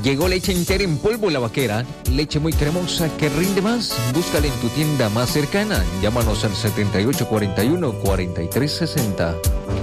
Llegó leche entera en polvo La Vaquera, leche muy cremosa que rinde más. Búscala en tu tienda más cercana. Llámanos al 7841-4360.